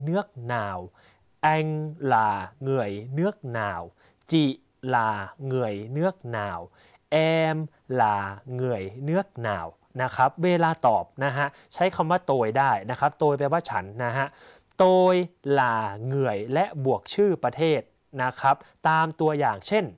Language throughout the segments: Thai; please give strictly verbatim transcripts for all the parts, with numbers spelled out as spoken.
nước nào, anh là người nước nào, chị là người nước nào, em là người nước nàoนะครับเวลาตอบนะฮะใช้คำว่าโตยได้นะครับโตยแปลว่าฉันนะฮะโตยหล่าเหงื่อยและบวกชื่อประเทศนะครับตามตัวอย่างเช่น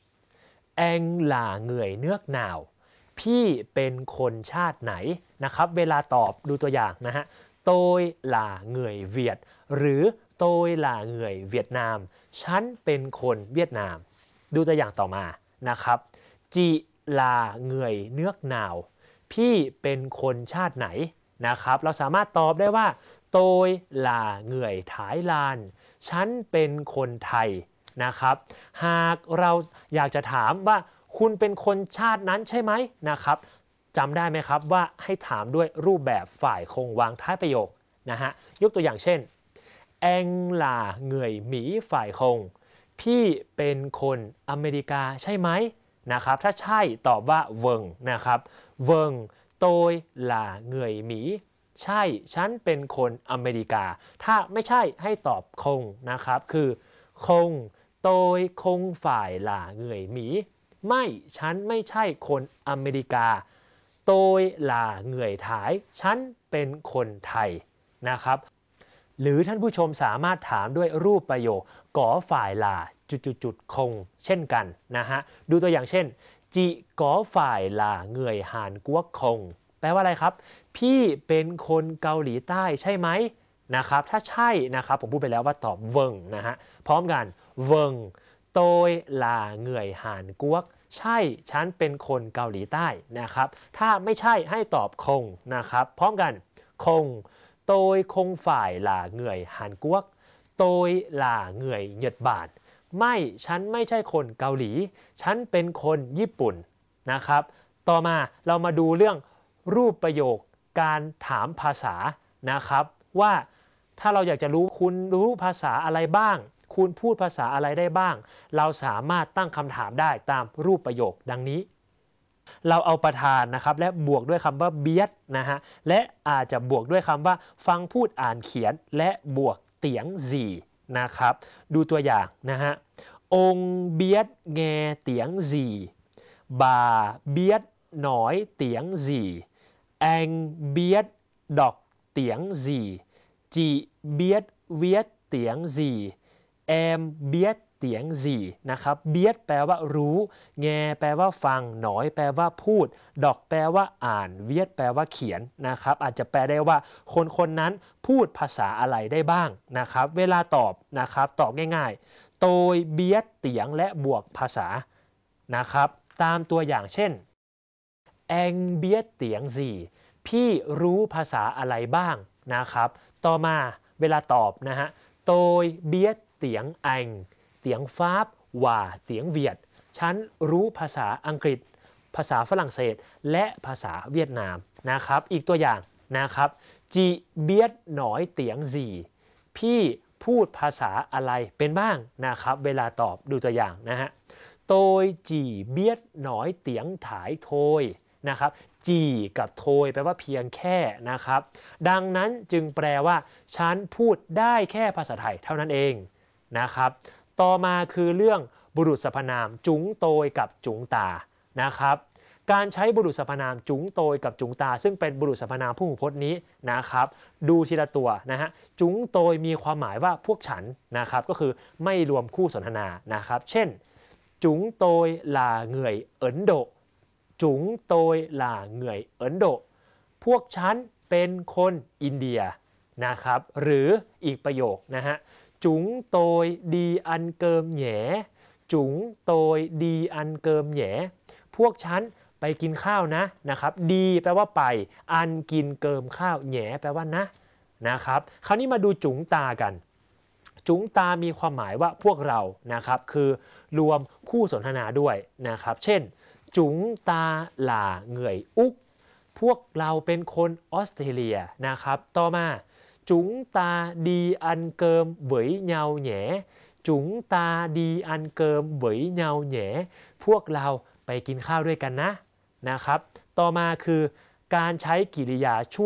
anh là người nước nào พี่เป็นคนชาติไหนนะครับเวลาตอบดูตัวอย่างนะฮะ tôi là người Việt หรือ tôi là người Việt Nam ฉันเป็นคนเวียดนามดูตัวอย่างต่อมานะครับ chị là người nước nào พี่เป็นคนชาติไหนนะครับเราสามารถตอบได้ว่า tôi là người Thái Lan ฉันเป็นคนไทยนะครับหากเราอยากจะถามว่าคุณเป็นคนชาตินั้นใช่ไหมนะครับจำได้ไหมครับว่าให้ถามด้วยรูปแบบฝ่ายคงวางท้ายประโยคนะฮะยกตัวอย่างเช่น anh là người Mỹ phải không พี่เป็นคนอเมริกาใช่ไหมนะครับถ้าใช่ตอบว่า vâng นะครับ vâng tôi là người Mỹ ใช่ฉันเป็นคนอเมริกาถ้าไม่ใช่ให้ตอบคงนะครับคือคงtôi không phải là người Mỹ ไม่ฉันไม่ใช่คนอเมริกา tôi là người Thái ฉันเป็นคนไทยนะครับหรือท่านผู้ชมสามารถถามด้วยรูปประโยคก๋อฝ่ายลาจุดๆๆคงเช่นกันนะฮะดูตัวอย่างเช่นจีก๋อฝ่ายลาเงยหานกัวคงแปลว่าอะไรครับพี่เป็นคนเกาหลีใต้ใช่ไหมนะครับถ้าใช่นะครับผมพูดไปแล้วว่าตอบเวิงนะฮะพร้อมกันเวิงโตยลาเงยหานกัวใช่ฉันเป็นคนเกาหลีใต้นะครับถ้าไม่ใช่ให้ตอบคงนะครับพร้อมกันคงtôi không phải là người Hàn Quốc tôi là người Nhật Bản ไม่ฉันไม่ใช่คนเกาหลีฉันเป็นคนญี่ปุ่นนะครับต่อมาเรามาดูเรื่องรูปประโยคการถามภาษานะครับว่าถ้าเราอยากจะรู้คุณรู้ภาษาอะไรบ้างคุณพูดภาษาอะไรได้บ้างเราสามารถตั้งคำถามได้ตามรูปประโยคดังนี้เราเอาประธานนะครับและบวกด้วยคำว่าเบียดนะฮะและอาจจะบวกด้วยคำว่าฟังพูดอ่านเขียนและบวกเตียงจีนะครับดูตัวอย่างนะฮะองเบียดแงเตียงจีบาเบียดหนอยเตียงจีแองเบียดดอกเตียงจีจีเบียดเวียดเตียงจีแอมเบียดเตียงจีนะครับเบียดแปลว่ารู้แงแปลว่าฟังหนอยแปลว่าพูดดอกแปลว่าอ่านเวียดแปลว่าเขียนนะครับอาจจะแปลได้ว่าคนคนนั้นพูดภาษาอะไรได้บ้างนะครับเวลาตอบนะครับตอบง่ายๆโตยเบียดเตียงและบวกภาษานะครับตามตัวอย่างเช่นแองเบียดเตียงจีพี่รู้ภาษาอะไรบ้างนะครับต่อมาเวลาตอบนะฮะโตยเบียดเตียงแองเตียงฟาบว่าเตียงเวียดฉันรู้ภาษาอังกฤษภาษาฝรั่งเศสและภาษาเวียดนามนะครับอีกตัวอย่างนะครับจีเบียดหนอยเตียงจีพี่พูดภาษาอะไรเป็นบ้างนะครับเวลาตอบดูตัวอย่างนะฮะโตยจีเบียดหนอยเตียงถ่ายโทยนะครับจีกับโทยแปลว่าเพียงแค่นะครับดังนั้นจึงแปลว่าฉันพูดได้แค่ภาษาไทยเท่านั้นเองนะครับต่อมาคือเรื่องบุรุษสรรพนามจุงโตยกับจุงตานะครับการใช้บุรุษสรรพนามจุงโตยกับจุงตาซึ่งเป็นบุรุษสรรพนามพหูพจน์นี้นะครับดูทีละตัวนะฮะจุงโตยมีความหมายว่าพวกฉันนะครับก็คือไม่รวมคู่สนทนานะครับเช่นจุงโตยลาเหงื่อยเอินโดจุงโตยลาเหงื่อยเอินโดพวกฉันเป็นคนอินเดียนะครับหรืออีกประโยคนะฮะจุงโตยดีอันเกิมแหนจุงโตยดีอันเกิมแหนพวกฉันไปกินข้าวนะนะครับดีแปลว่าไปอันกินเกิมข้าวแหนแปลว่านะนะครับคราวนี้มาดูจุงตากันจุงตามีความหมายว่าพวกเรานะครับคือรวมคู่สนทนาด้วยนะครับเช่นจุงตาหล่าเหงื่อยอุกพวกเราเป็นคนออสเตรเลียนะครับต่อมาจุงตาดีอันเกิมเหวยเงาแหนจุงตาดีอันเกิมเหวยเงาแหนพวกเราไปกินข้าวด้วยกันนะนะครับต่อมาคือการใช้กริยาช่วย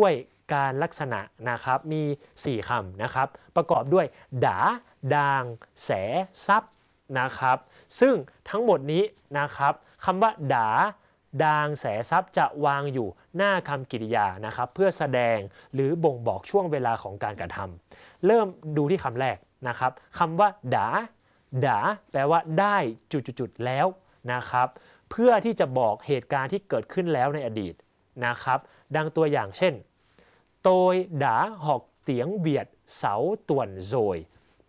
การลักษณะนะครับมีสี่คำนะครับประกอบด้วยดาดางแสซับนะครับซึ่งทั้งหมดนี้นะครับคำว่าดาดางแสซับจะวางอยู่หน้าคำกริยานะครับเพื่อแสดงหรือบ่งบอกช่วงเวลาของการกระทำเริ่มดูที่คำแรกนะครับคำว่าดาดาแปลว่าได้จุดๆๆแล้วนะครับเพื่อที่จะบอกเหตุการณ์ที่เกิดขึ้นแล้วในอดีตนะครับดังตัวอย่างเช่นtôi đã học tiếng Việt sáu tuần rồi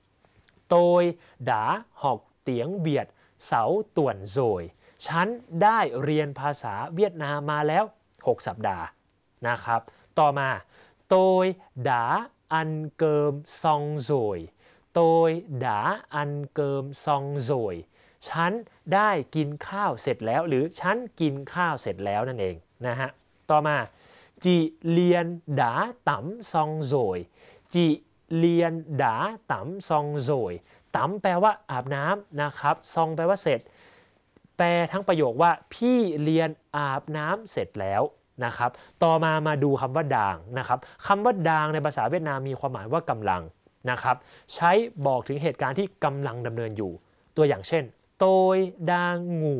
tôi đã học tiếng Việt sáu tuần rồi ฉันได้เรียนภาษาเวียดนามมาแล้วหกสัปดาห์นะครับต่อมา tôi đã ăn cơm xong rồi tôi đã ăn cơm xong rồi ฉันได้กินข้าวเสร็จแล้วหรือฉันกินข้าวเสร็จแล้วนั่นเองนะฮะต่อมา chị Liên đã tắm xong rồi chị Liên đã tắm xong rồi ตำแปลว่าอาบน้ำนะครับซองแปลว่าเสร็จแปลทั้งประโยคว่าพี่เรียนอาบน้ำเสร็จแล้วนะครับต่อมามาดูคำว่าดางนะครับคำว่าดางในภาษาเวียดนามมีความหมายว่ากำลังนะครับใช้บอกถึงเหตุการณ์ที่กำลังดำเนินอยู่ตัวอย่างเช่นtôi đang ngủ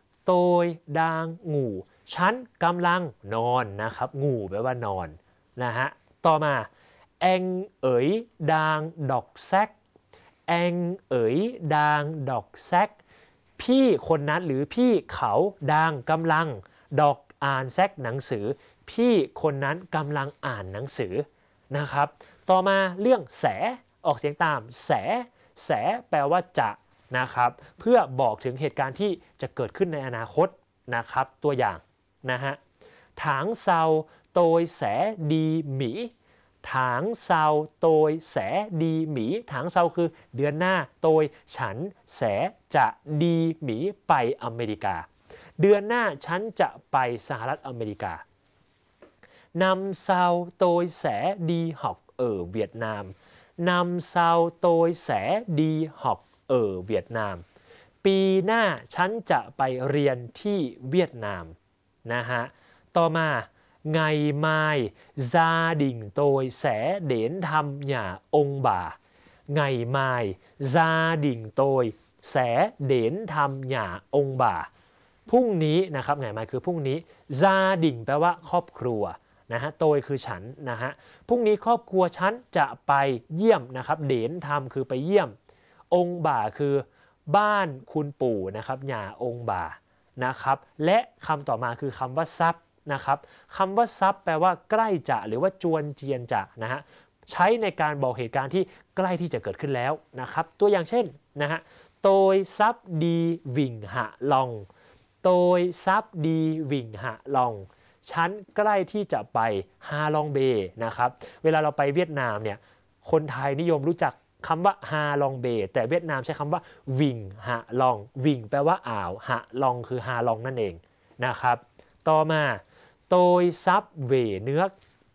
tôi đang ngủ ฉันกำลังนอนนะครับงูแปลว่านอนนะฮะต่อมา anh ấy đang đọc sách anh ấy đang đọc sách พี่คนนั้นหรือพี่เขาดังกำลังดอกอ่านแซกหนังสือพี่คนนั้นกำลังอ่านหนังสือนะครับต่อมาเรื่องแสออกเสียงตามแสแสแปลว่าจะนะครับเพื่อบอกถึงเหตุการณ์ที่จะเกิดขึ้นในอนาคตนะครับตัวอย่างนะฮะถางเซาโตยแสดีหมีถางเซาโตยแสดีหมีถางเซาคือเดือนหน้าโตยฉันแสจะดีหมีไปอเมริกาเดือนหน้าฉันจะไปสหรัฐอเมริกานำเซาโตยแสดีหอกเออเวียดนามนำเซาโตยแสดีหอกเออเวียดนามปีหน้าฉันจะไปเรียนที่เวียดนามนะฮะต่อมาngày mai gia đình tôi sẽ đến thăm nhà ông bà ngày mai gia đình tôi sẽ đến thăm nhà ông bà พรุ่งนี้นะครับngày maiคือพรุ่งนี้ gia đình แปลว่าครอบครัวนะฮะโตยคือฉันนะฮะพรุ่งนี้ครอบครัวฉันจะไปเยี่ยมนะครับเดนทำคือไปเยี่ยมองค์บ่าคือบ้านคุณปู่นะครับหย่าองค์บ่านะครับและคำต่อมาคือคำว่าซับนะครับคำว่าซับแปลว่าใกล้จะหรือว่าจวนเจียนจะนะฮะใช้ในการบอกเหตุการณ์ที่ใกล้ที่จะเกิดขึ้นแล้วนะครับตัวอย่างเช่นนะฮะโตยซับดีวิ่งหะลองโตยซับดีวิ่งหะลองฉันใกล้ที่จะไปฮาลองเบนะครับเวลาเราไปเวียดนามเนี่ยคนไทยนิยมรู้จักคำว่าฮาลองเบแต่เวียดนามใช้คำว่าวิ่งหะลองวิ่งแปลว่าอ่าวหะลองคือฮาลองนั่นเองนะครับต่อมาtôi sắp về nước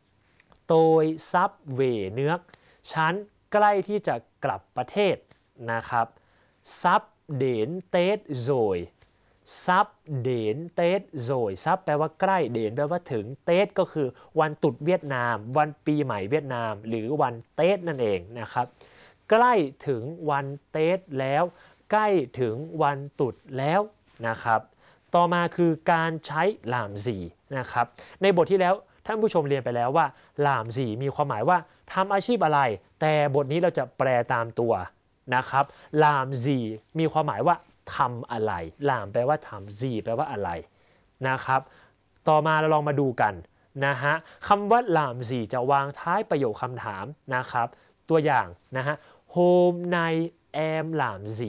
tôi sắp về nước ฉันใกล้ที่จะกลับประเทศนะครับ sắp đến Tết rồi sắp đến Tết rồi sắp แปลว่าใกล้เดนแปลว่าถึงเตสก็คือวันตรุษเวียดนามวันปีใหม่เวียดนามหรือวันเตสนั่นเองนะครับใกล้ถึงวันเตสแล้วใกล้ถึงวันตรุษแล้วนะครับต่อมาคือการใช้หลามสีนะครับในบทที่แล้วท่านผู้ชมเรียนไปแล้วว่าหลามสีมีความหมายว่าทำอาชีพอะไรแต่บทนี้เราจะแปลตามตัวนะครับหลามสีมีความหมายว่าทำอะไรหลามแปลว่าทำสีแปลว่าอะไรนะครับต่อมาเราลองมาดูกันนะฮะคำว่าหลามสีจะวางท้ายประโยคคำถามนะครับตัวอย่างนะฮะ hôm nay em làm gì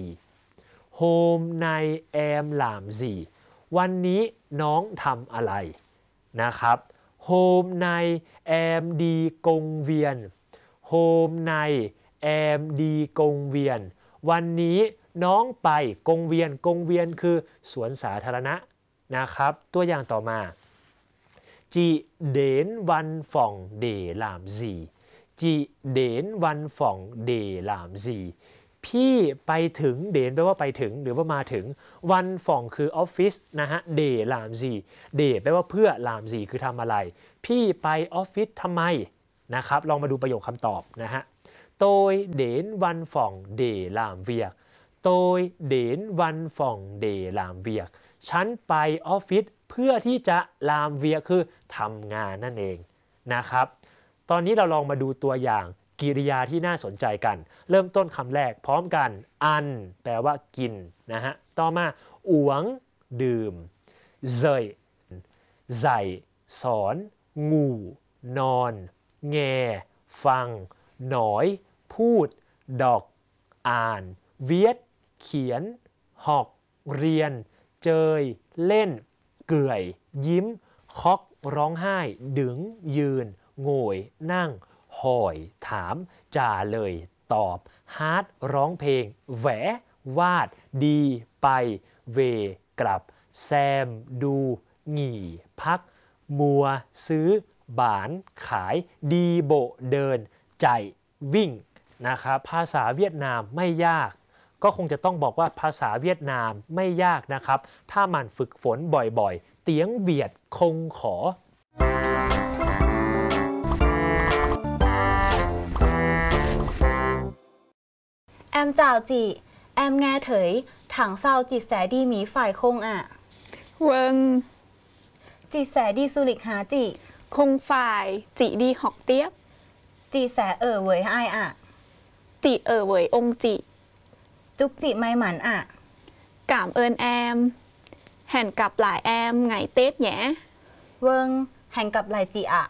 hôm nay em làm gìวันนี้น้องทำอะไรนะครับ hôm nay em đi công viên hôm nay em đi công viên วันนี้น้องไปกงเวียนกงเวียนคือสวนสาธารณะนะครับตัวอย่างต่อมา chị đến văn phòng để làm gì chị đến văn phòng để làm gìพี่ไปถึงเดนแปลว่าไปถึงหรือว่ามาถึงวันฝ่องคือออฟฟิศนะฮะเดลามซีเดแปลว่าเพื่อลามซีคือทำอะไรพี่ไปออฟฟิศทำไมนะครับลองมาดูประโยคคำตอบนะฮะ tôi đến văn phòng để làm việc tôi đến văn phòng để làm việc ฉันไปออฟฟิศเพื่อที่จะ làm việc คือทำงานนั่นเองนะครับตอนนี้เราลองมาดูตัวอย่างกริยาที่น่าสนใจกันเริ่มต้นคำแรกพร้อมกันอันแปลว่ากินนะฮะต่อมาอวงดื่มเซยใส่สอนงูนอนแงฟังหนอยพูดดอกอ่านเวียดเขียนหอกเรียนเจยเล่นเกื่อยยิ้มคอกร้องไห้ดึงยืนโงยนั่งหอยถามจ่าเลยตอบฮาร์ดร้องเพลงแหววาดดีไปเวกลับแซมดูหงี่พักมัวซื้อบานขายดีโบเดินใจวิ่งนะครับภาษาเวียดนามไม่ยากก็คงจะต้องบอกว่าภาษาเวียดนามไม่ยากนะครับถ้ามันฝึกฝนบ่อยๆเตียงเบียดคงขอ em chào chị em nghe thấy tháng sau chị sẽ đi Mỹ phải không ạ? Vâng. Chị sẽ đi du lịch hả chị? Không phải, chị đi học tiếp. Chị sẽ ở với ai ạ? Chị ở với ông chị. Chúc chị may mắn ạ. Cảm ơn em. Hẹn gặp lại em ngày Tết nhé. Vâng, hẹn gặp lại chị ạ.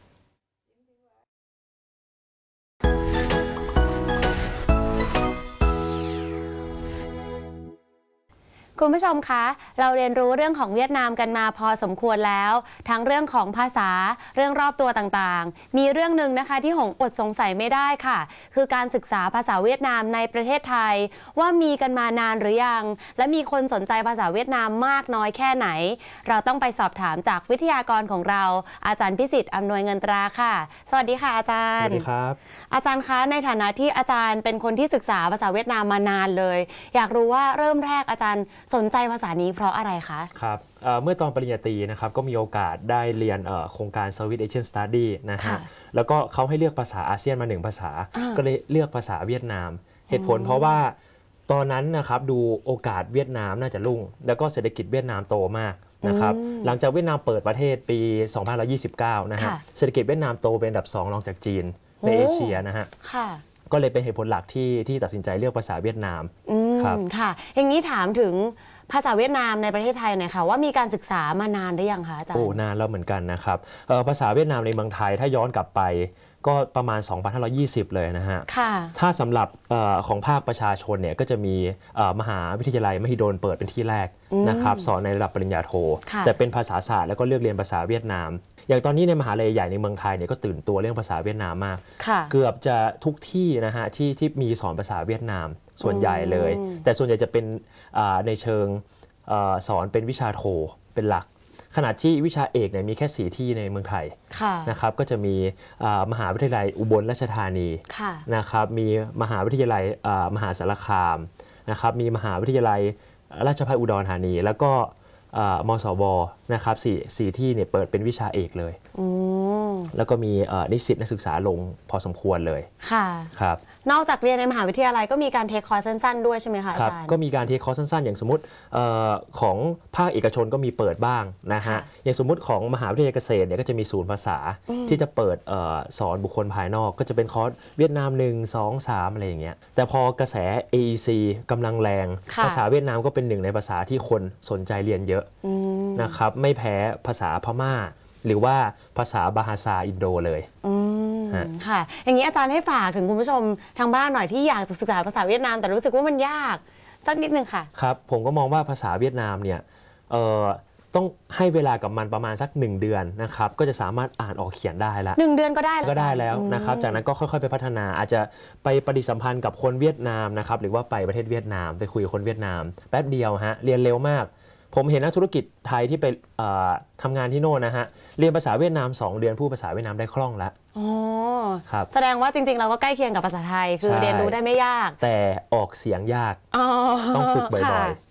คุณผู้ชมคะเราเรียนรู้เรื่องของเวียดนามกันมาพอสมควรแล้วทั้งเรื่องของภาษาเรื่องรอบตัวต่างๆมีเรื่องหนึ่งนะคะที่หงอดสงสัยไม่ได้ค่ะคือการศึกษาภาษาเวียดนามในประเทศไทยว่ามีกันมานานหรือยังและมีคนสนใจภาษาเวียดนามมากน้อยแค่ไหนเราต้องไปสอบถามจากวิทยากรของเราอาจารย์พิสิทธิ์อำนวยเงินตราค่ะสวัสดีค่ะอาจารย์สวัสดีครับอาจารย์คะในฐานะที่อาจารย์เป็นคนที่ศึกษาภาษาเวียดนามมานานเลยอยากรู้ว่าเริ่มแรกอาจารย์สนใจภาษานี้เพราะอะไรคะครับเ, เมื่อตอนปริญญาตรีนะครับก็มีโอกาสได้เรียนโครงการ Southeast Asian Study นะฮะแล้วก็เขาให้เลือกภาษาอาเซียนมาหนึ่งภาษาก็เลยเลือกภาษาเวียดนามเหตุผลเพราะว่าตอนนั้นนะครับดูโอกาสเวียดนามน่าจะรุ่งแล้วก็เศรษฐกิจเวียดนามโตมากนะครับหลังจากเวียดนามเปิดประเทศปีสองพันห้าร้อยยี่สิบเก้านะฮะเศรษฐกิจเวียดนามโตเป็นอันดับสองรองจากจีนในเอเชียนะฮะก็เลยเป็นเหตุผลหลักที่ที่ตัดสินใจเลือกภาษาเวียดนามครับค่ะอย่างนี้ถามถึงภาษาเวียดนามในประเทศไทยหน่อยค่ะว่ามีการศึกษามานานหรือยังคะอาจารย์โอ้นานแล้วเหมือนกันนะครับภาษาเวียดนามในเมืองไทยถ้าย้อนกลับไปก็ประมาณ สองพันห้าร้อยยี่สิบ เลยนะฮะถ้าสำหรับของภาคประชาชนเนี่ยก็จะมีมหาวิทยาลัยมหิดลเปิดเป็นที่แรกนะครับสอนในระดับปริญญาโทแต่เป็นภาษาศาสตร์แล้วก็เลือกเรียนภาษาเวียดนามอย่างตอนนี้ในมหาลัยใหญ่ในเมืองไทยเนี่ยก็ตื่นตัวเรื่องภาษาเวียดนามมากเกือบจะทุกที่นะฮะที่ที่มีสอนภาษาเวียดนามส่วนใหญ่เลยแต่ส่วนใหญ่จะเป็นในเชิงสอนเป็นวิชาโทเป็นหลักขณะที่วิชาเอกเนี่ยมีแค่สี่ที่ในเมืองไทยนะครับก็จะมีมหาวิทยาลัยอุบลราชธานีนะครับมีมหาวิทยาลัยมหาสารคามนะครับมีมหาวิทยาลัยราชภัฏอุดรธานีแล้วก็มสวนะครับสี่สี่ที่เนี่ยเปิดเป็นวิชาเอกเลยแล้วก็มีนิสิตนักศึกษาลงพอสมควรเลยค่ะครับนอกจากเรียนในมหาวิทยาลัยก็มีการเทคคอร์สสั้นๆด้วยใช่ไหมคะอาจารย์ก็มีการเทคคอร์สสั้นๆอย่างสมมติของภาคเอกชนก็มีเปิดบ้างนะฮะอย่างสมมติของมหาวิทยาลัยเกษตรเนี่ยก็จะมีศูนย์ภาษาที่จะเปิดสอนบุคคลภายนอกก็จะเป็นคอร์สเวียดนามหนึ่ง สอง สามอะไรอย่างเงี้ยแต่พอกระแส เอ อี ซี กำลังแรงภาษาเวียดนามก็เป็นหนึ่งในภาษาที่คนสนใจเรียนเยอะนะครับไม่แพ้ภาษาพม่าหรือว่าภาษาบาฮาซาอินโดเลยค่ะอย่างนี้อาจารย์ให้ฝากถึงคุณผู้ชมทางบ้านหน่อยที่อยากจะศึกษาภาษาเวียดนามแต่รู้สึกว่ามันยากสักนิดนึงค่ะครับผมก็มองว่าภาษาเวียดนามเนี่ยต้องให้เวลากับมันประมาณสักหนึ่งเดือนนะครับก็จะสามารถอ่านออกเขียนได้แล้วหนึ่งเดือนก็ได้ก็ได้แล้วนะครับจากนั้นก็ค่อยๆไปพัฒนาอาจจะไปปฏิสัมพันธ์กับคนเวียดนามนะครับหรือว่าไปประเทศเวียดนามไปคุยกับคนเวียดนามแป๊บเดียวฮะเรียนเร็วมากผมเห็นนักธุรกิจไทยที่ไปทำงานที่โน่นนะฮะเรียนภาษาเวียดนามสองเดือนพูดภาษาเวียดนามได้คล่องแล้วอ๋อครับแสดงว่าจริงๆเราก็ใกล้เคียงกับภาษาไทยคือเรียนรู้ได้ไม่ยากแต่ออกเสียงยากต้องฝึกบ่อยๆ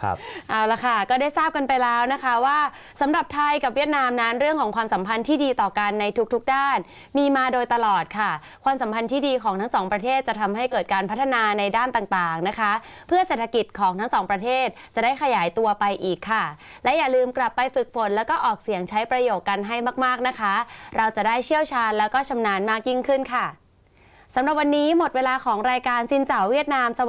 ครับเอาละค่ะก็ได้ทราบกันไปแล้วนะคะว่าสำหรับไทยกับเวียดนามนั้นเรื่องของความสัมพันธ์ที่ดีต่อกันในทุกๆด้านมีมาโดยตลอดค่ะความสัมพันธ์ที่ดีของทั้งสองประเทศจะทำให้เกิดการพัฒนาในด้านต่างๆนะคะเพื่อเศรษฐกิจของทั้งสองประเทศจะได้ขยายตัวไปอีกค่ะและอย่าลืมกลับไปฝึกฝนแล้วก็ออกเสียงใช้ประโยคกันให้มากๆนะคะเราจะได้เชี่ยวชาญแล้วก็ชำนาญมากยิ่งขึ้นค่ะสำหรับวันนี้หมดเวลาของรายการซินเจ๋าเวียดนาม